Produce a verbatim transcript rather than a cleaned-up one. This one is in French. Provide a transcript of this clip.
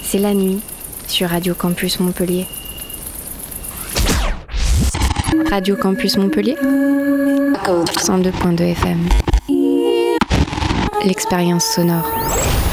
C'est la nuit sur Radio Campus Montpellier. Radio Campus Montpellier, cent deux virgule deux F M. L'expérience sonore.